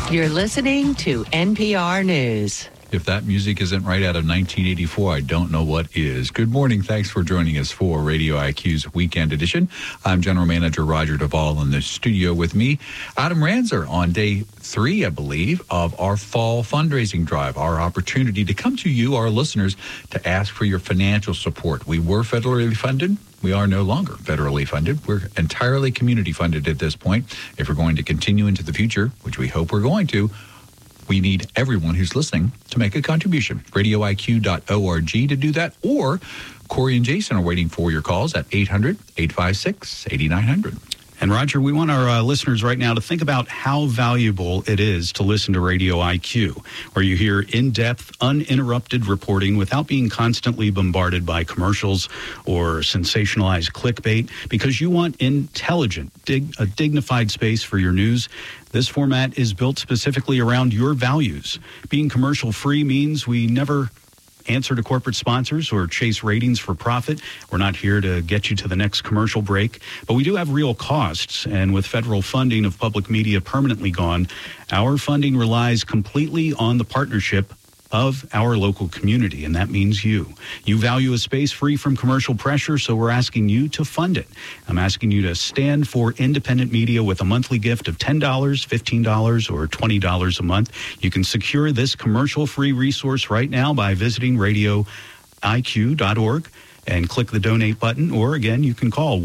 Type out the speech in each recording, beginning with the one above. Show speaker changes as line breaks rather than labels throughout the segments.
You're listening to NPR News.
If that music isn't right out of 1984, I don't know what is. Good morning. Thanks for joining us for Radio IQ's Weekend Edition. I'm General Manager Roger Duvall in the studio with me, Adam Ranzer, on day 3, I believe, of our fall fundraising drive, our opportunity to come to you, our listeners, to ask for your financial support. We were federally funded. We are no longer federally funded. We're entirely community funded at this point. If we're going to continue into the future, which we hope we're going to, we need everyone who's listening to make a contribution. RadioIQ.org to do that, or Corey and Jason are waiting for your calls at 800-856-8900.
And Roger, we want our listeners right now to think about how valuable it is to listen to Radio IQ, where you hear in-depth, uninterrupted reporting without being constantly bombarded by commercials or sensationalized clickbait, because you want intelligent, a dignified space for your news. This format is built specifically around your values. Being commercial-free means we never answer to corporate sponsors or chase ratings for profit. We're not here to get you to the next commercial break, but we do have real costs. And with federal funding of public media permanently gone, our funding relies completely on the partnership of our local community, and that means you. You value a space free from commercial pressure, so we're asking you to fund it. I'm asking you to stand for independent media with a monthly gift of $10, $15, or $20 a month. You can secure this commercial-free resource right now by visiting radioiq.org and click the donate button, or again, you can call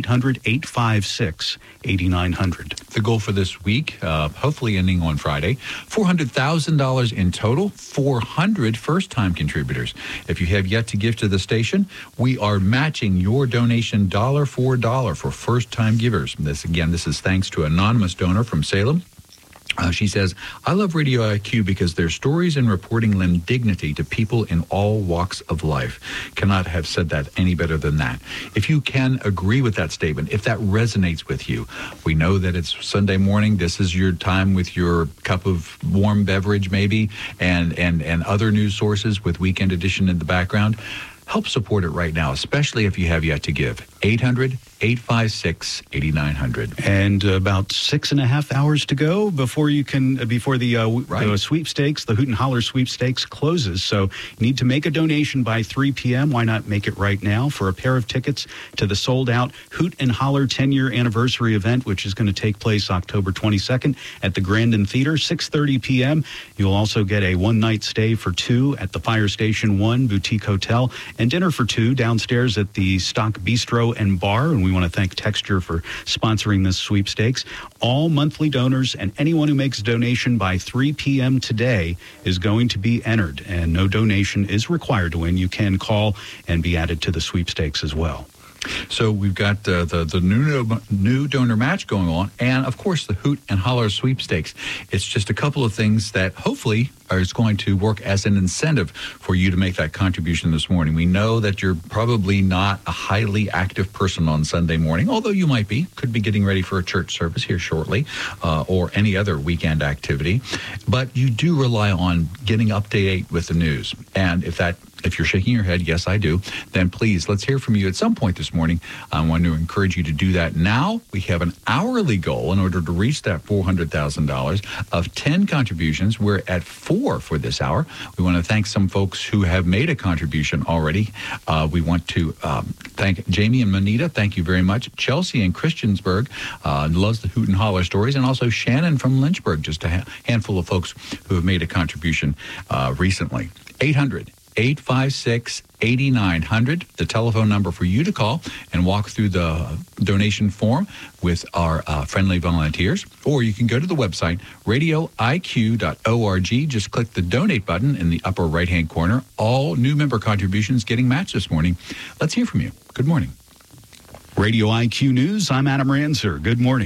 1-800-856-8900.
The goal for this week, hopefully ending on Friday, $400,000 in total, 400 first-time contributors. If you have yet to give to the station, we are matching your donation dollar for dollar for first-time givers. This is thanks to an anonymous donor from Salem. She says, I love Radio IQ because their stories and reporting lend dignity to people in all walks of life. Cannot have said that any better than that. If you can agree with that statement, if that resonates with you, we know that it's Sunday morning. This is your time with your cup of warm beverage maybe, and other news sources with Weekend Edition in the background. Help support it right now, especially if you have yet to give. 800-856-8900.
And about 6.5 hours to go before the sweepstakes, the Hoot and Holler sweepstakes closes. So you need to make a donation by 3 p.m. Why not make it right now for a pair of tickets to the sold-out Hoot and Holler 10-year anniversary event, which is going to take place October 22nd at the Grandin Theater, 6:30 p.m. You'll also get a one-night stay for 2 at the Fire Station 1 Boutique Hotel, and dinner for 2 downstairs at the Stock Bistro and Bar. And we want to thank Texture for sponsoring this sweepstakes. All monthly donors and anyone who makes a donation by 3 p.m. today is going to be entered, and no donation is required to win. You can call and be added to the sweepstakes as well.
So we've got the new donor match going on, and of course the Hoot and Holler sweepstakes. It's just a couple of things that hopefully is going to work as an incentive for you to make that contribution this morning. We know that you're probably not a highly active person on Sunday morning, although you might be. Could be getting ready for a church service here shortly, or any other weekend activity. But you do rely on getting up to date with the news. And if you're shaking your head, yes, I do, then please, let's hear from you at some point this morning. I want to encourage you to do that now. We have an hourly goal in order to reach that $400,000 of 10 contributions. We're at 4 for this hour. We want to thank some folks who have made a contribution already. We want to thank Jamie and Manita. Thank you very much. Chelsea in Christiansburg loves the Hoot and Holler stories, and also Shannon from Lynchburg, just a handful of folks who have made a contribution recently. 800-856-8900, the telephone number for you to call and walk through the donation form with our friendly volunteers. Or you can go to the website, radioiq.org. Just click the donate button in the upper right-hand corner. All new member contributions getting matched this morning. Let's hear from you. Good morning.
Radio IQ News, I'm Adam Ranzer. Good morning.